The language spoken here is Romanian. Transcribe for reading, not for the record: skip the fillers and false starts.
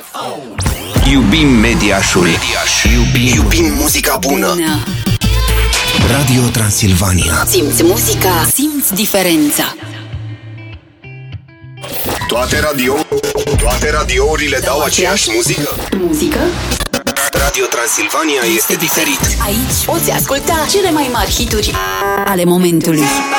Iubim Mediașul. Iubim muzica bună. Radio Transilvania. Simți muzica, simți diferența. Toate radiourile dau aceeași muzică? Muzică? Radio Transilvania este diferit. Aici poți asculta cele mai mari hituri ale momentului.